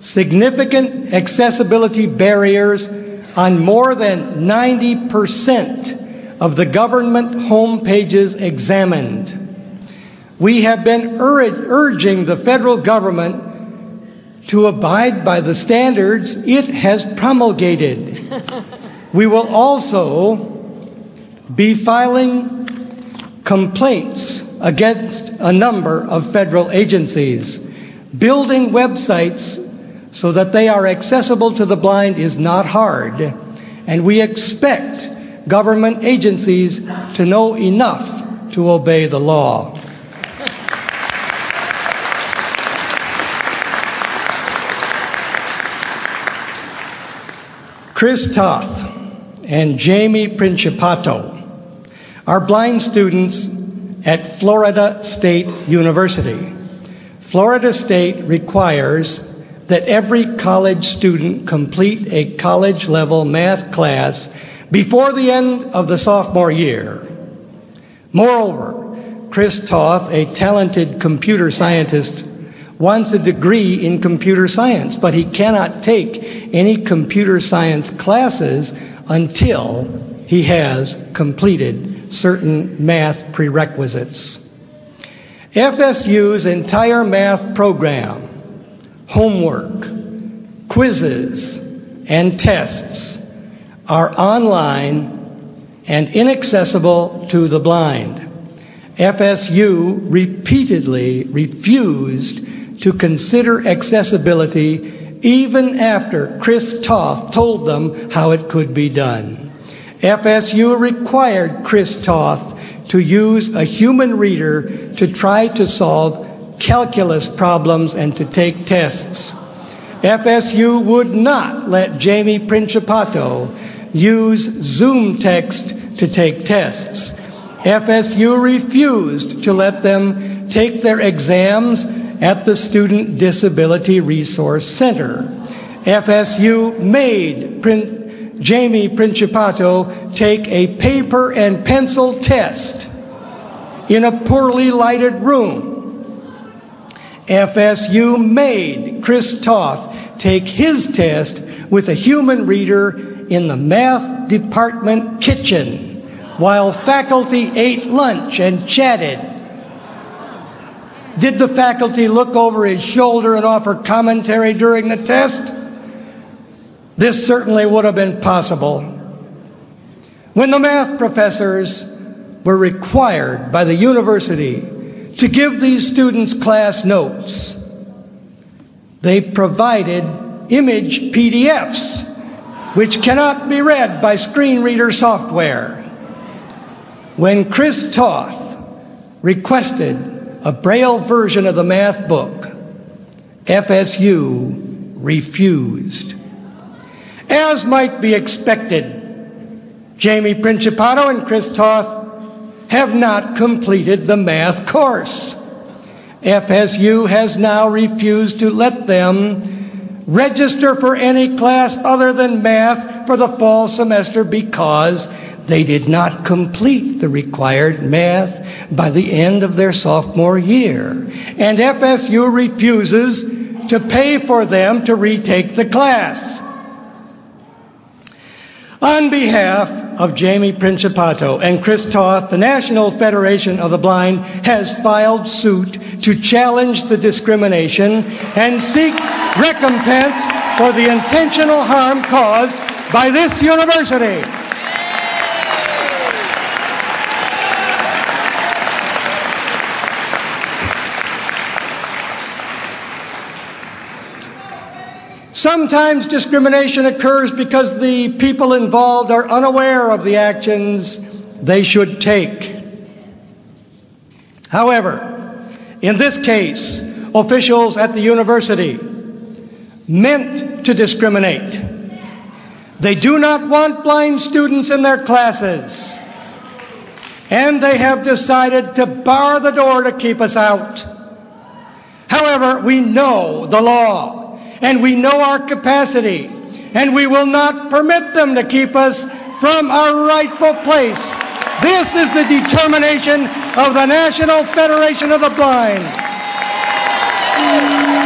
significant accessibility barriers on more than 90% of the government home pages examined. We have been urging the federal government to abide by the standards it has promulgated. We will also be filing complaints against a number of federal agencies. Building websites so that they are accessible to the blind is not hard, and we expect government agencies to know enough to obey the law. Chris Toth and Jamie Principato are blind students at Florida State University. Florida State requires that every college student complete a college-level math class before the end of the sophomore year. Moreover, Chris Toth, a talented computer scientist, wants a degree in computer science, but he cannot take any computer science classes until he has completed certain math prerequisites. FSU's entire math program, homework, quizzes, and tests are online and inaccessible to the blind. FSU repeatedly refused to consider accessibility even after Chris Toth told them how it could be done. FSU required Chris Toth to use a human reader to try to solve calculus problems and to take tests. FSU would not let Jamie Principato use Zoom text to take tests. FSU refused to let them take their exams at the Student Disability Resource Center. FSU made Jamie Principato take a paper and pencil test in a poorly lighted room. FSU made Chris Toth take his test with a human reader in the math department kitchen while faculty ate lunch and chatted. Did the faculty look over his shoulder and offer commentary during the test? This certainly would have been possible. When the math professors were required by the university to give these students class notes, they provided image PDFs, which cannot be read by screen reader software. When Chris Toth requested a Braille version of the math book, FSU refused. As might be expected, Jamie Principato and Chris Toth have not completed the math course. FSU has now refused to let them register for any class other than math for the fall semester because they did not complete the required math by the end of their sophomore year. And FSU refuses to pay for them to retake the class. On behalf of Jamie Principato and Chris Toth, the National Federation of the Blind has filed suit to challenge the discrimination and seek recompense for the intentional harm caused by this university. Sometimes discrimination occurs because the people involved are unaware of the actions they should take. However, in this case, officials at the university meant to discriminate. They do not want blind students in their classes, and they have decided to bar the door to keep us out. However, we know the law, and we know our capacity, and we will not permit them to keep us from our rightful place. This is the determination of the National Federation of the Blind.